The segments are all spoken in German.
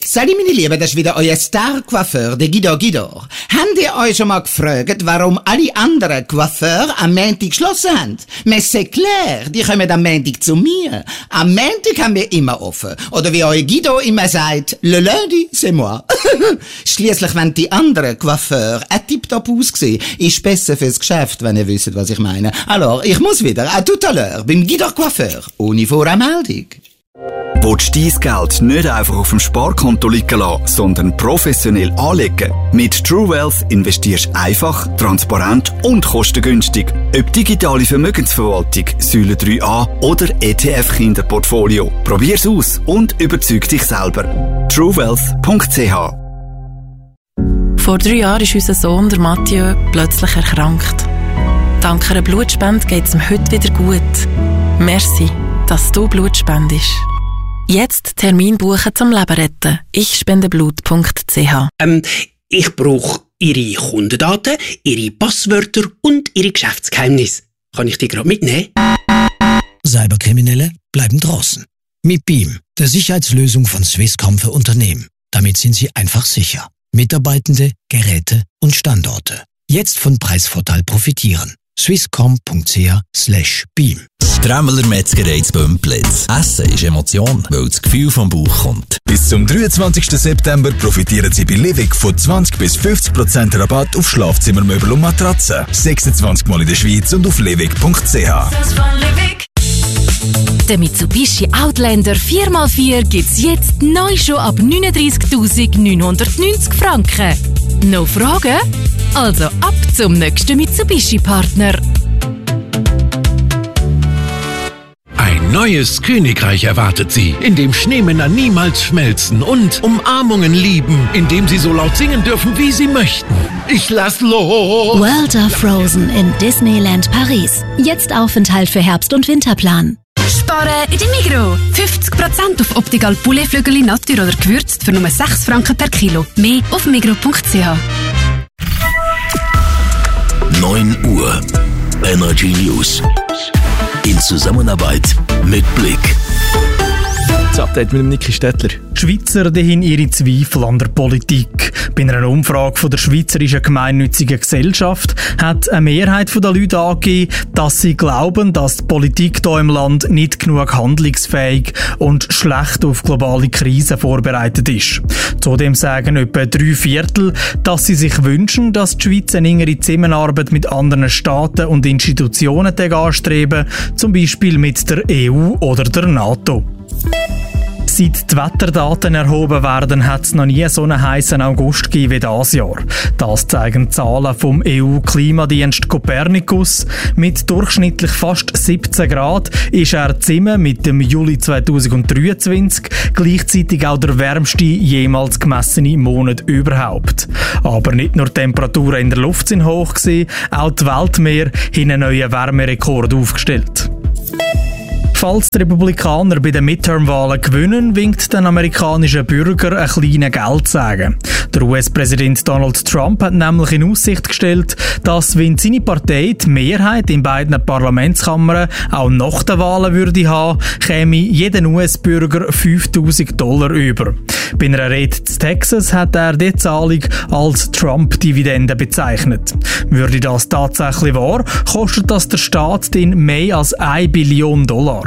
Salut meine Lieben, das ist wieder euer Star-Coiffeur, der Guido Guido. Habt ihr euch schon mal gefragt, warum alle anderen Coiffeurs am Montag geschlossen haben? Mais c'est clair, die kommen am Montag zu mir. Am Montag haben wir immer offen. Oder wie euer Guido immer sagt, le lundi, c'est moi. Schliesslich, wenn die anderen Coiffeurs auch tiptop aussehen, ist besser fürs Geschäft, wenn ihr wisst, was ich meine. Alors, ich muss wieder, à tout à l'heure, beim Guido Coiffeur, ohne Voranmeldung. Willst du dein Geld nicht einfach auf dem Sparkonto liegen lassen, sondern professionell anlegen? Mit True Wealth investierst du einfach, transparent und kostengünstig. Ob digitale Vermögensverwaltung, Säule 3a oder ETF-Kinderportfolio. Probier's aus und überzeug dich selber. truewealth.ch. Vor 3 Jahren ist unser Sohn, der Mathieu, plötzlich erkrankt. Dank einer Blutspende geht es ihm heute wieder gut. Merci, dass du Blut spendest. Jetzt Termin buchen zum Leben retten. ichspendeblut.ch. Ich brauche Ihre Kundendaten, Ihre Passwörter und Ihre Geschäftsgeheimnisse. Kann ich die gerade mitnehmen? Cyberkriminelle bleiben draußen. Mit Beam, der Sicherheitslösung von Swisscom für Unternehmen. Damit sind sie einfach sicher. Mitarbeitende, Geräte und Standorte. Jetzt von Preisvorteil profitieren. swisscom.ch/beam. Tremmeler Metzgerei in Bümplitz. Essen ist Emotion, weil das Gefühl vom Bauch kommt. Bis zum 23. September profitieren Sie bei Livig von 20-50% Rabatt auf Schlafzimmermöbel und Matratzen. 26 Mal in der Schweiz und auf livig.ch. Der Mitsubishi Outlander 4x4 gibt's jetzt neu schon ab 39.990 Franken. Noch Fragen? Also ab zum nächsten Mitsubishi-Partner. Ein neues Königreich erwartet Sie, in dem Schneemänner niemals schmelzen und Umarmungen lieben, in dem Sie so laut singen dürfen, wie Sie möchten. Ich lass los! World of Frozen in Disneyland Paris. Jetzt Aufenthalt für Herbst- und Winterplan. Sparen in der Migros. 50% auf Optical Poulet-Flügel Natur oder gewürzt für nur 6 Franken per Kilo. Mehr auf migros.ch. 9 Uhr. Energy News. In Zusammenarbeit mit Blick. Das Update mit dem Niki Stettler. Die Schweizer haben ihre Zweifel an der Politik. Bei einer Umfrage von der Schweizerischen Gemeinnützigen Gesellschaft hat eine Mehrheit der Leute angegeben, dass sie glauben, dass die Politik hier im Land nicht genug handlungsfähig und schlecht auf globale Krisen vorbereitet ist. Zudem sagen etwa 3/4, dass sie sich wünschen, dass die Schweiz eine engere Zusammenarbeit mit anderen Staaten und Institutionen anstreben, zum Beispiel mit der EU oder der NATO. Seit die Wetterdaten erhoben werden, hat es noch nie so einen heißen August gegeben wie dieses Jahr. Das zeigen Zahlen vom EU-Klimadienst Copernicus. Mit durchschnittlich fast 17 Grad ist er zusammen mit dem Juli 2023 gleichzeitig auch der wärmste jemals gemessene Monat überhaupt. Aber nicht nur die Temperaturen in der Luft sind hoch gewesen, auch die Weltmeere haben einen neuen Wärmerekord aufgestellt. Falls die Republikaner bei den Midterm-Wahlen gewinnen, winkt den amerikanischen Bürgern ein kleiner Geldsegen. Der US-Präsident Donald Trump hat nämlich in Aussicht gestellt, dass, wenn seine Partei die Mehrheit in beiden Parlamentskammern auch nach den Wahlen würde haben, käme jeder US-Bürger $5.000 über. Bei einer Rede in Texas hat er die Zahlung als Trump-Dividende bezeichnet. Würde das tatsächlich wahr, kostet das der Staat dann mehr als $1 Billion.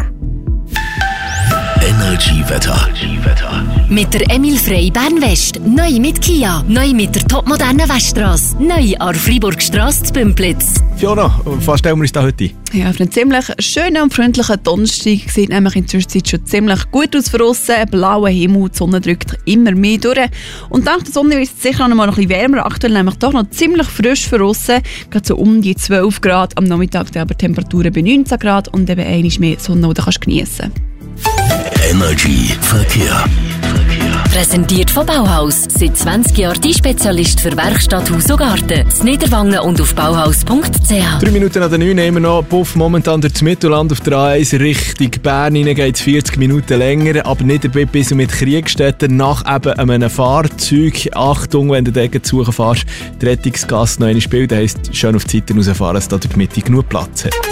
Energiewetter. Mit der Emil Frey Bern-West. Neu mit Kia. Neu mit der topmodernen Weststrasse. Neu an Freiburgstrasse zu Bümplitz. Fiona, was stellen wir uns da heute ein? Ja, auf einen ziemlich schönen und freundlichen Donnerstag sieht nämlich in der Zwischenzeit schon ziemlich gut aus für aussen. Blauer Himmel, die Sonne drückt immer mehr durch. Und dank der Sonne wird es sicher noch mal ein bisschen wärmer. Aktuell nämlich doch noch ziemlich frisch für aussen. Gerade so um die 12 Grad. Am Nachmittag aber Temperaturen bei 19 Grad und eben einmal mehr Sonne, die du geniessen kannst. Energy Verkehr. Präsentiert von Bauhaus. Seit 20 Jahren die Spezialist für Werkstatt, Haus und Garten. In Niederwangen und auf bauhaus.ch. 3 Minuten nach der 9 nehmen wir noch. Buff momentan durch das Mittelland auf der A1 Richtung Bern rein geht es 40 Minuten länger, aber nicht bis mit Kriegstätten nach eben einem Fahrzeug. Achtung, wenn du dagegen zu suchen fährst, die Rettungsgasse noch einmal spielt, das heisst, schön auf die Seite rausfahren, dass da durch die Mitte genug Platz hat.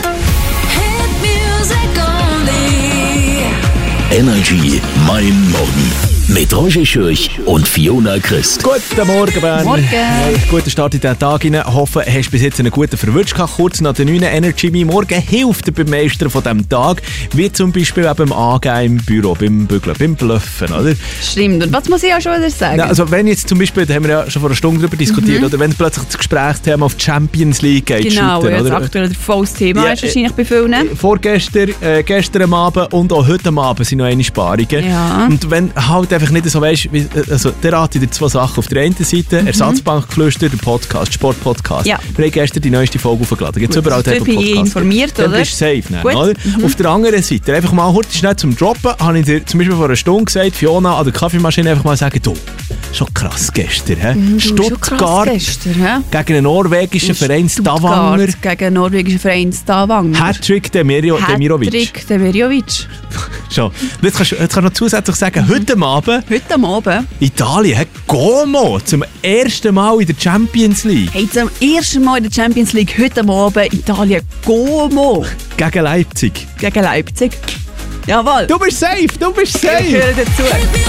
Energy, mein Morgen. Mit Roger Schürch und Fiona Christ. Guten Morgen, Bern. Morgen. Guten Start in diesen Tag hinein. Hoffe, hast du bis jetzt einen guten Verwutsch gehabt. Kurz nach der 9 Energy Me. Morgen hilft dir beim Meistern von diesem Tag, wie zum Beispiel auch beim Angehen im Büro, beim Bügeln, beim Bluffen, oder? Stimmt. Und was muss ich auch schon wieder sagen? Ja, also wenn jetzt zum Beispiel, da haben wir ja schon vor einer Stunde darüber diskutiert, oder wenn plötzlich das Gesprächsthema auf die Champions League geht, genau, shooten, das oder? aktuell der volles Thema ist wahrscheinlich bei vielen. Vorgestern, gestern am Abend und auch heute am Abend sind noch eine Sparungen. Ja. Und wenn halt einfach nicht so weisst, also der rate ich dir zwei Sachen. Auf der einen Seite Ersatzbankgeflüster, der Podcast, Sportpodcast. Ja. Wir haben gestern die neueste Folge aufgeladen. Jetzt überall du bist informiert, oder? Dann bist du safe. Dann, Gut. oder? Auf der anderen Seite, einfach mal kurz schnell zum Droppen, habe ich dir zum Beispiel vor einer Stunde gesagt, Fiona an der Kaffeemaschine einfach mal sagen, du, schon krass gestern. Stuttgart gegen einen norwegischen Verein Stavanger. Gegen einen norwegischen Verein Stavanger. Hattrick Demirovic. Hattrick Demirovic. Schon. Jetzt kannst du noch zusätzlich sagen, heute Abend Italien hat Como zum ersten Mal in der Champions League. Hey, zum ersten Mal in der Champions League heute Abend Italien Como. Gegen Leipzig. Gegen Leipzig. Jawohl. Du bist safe, du bist safe. Ich höre dazu.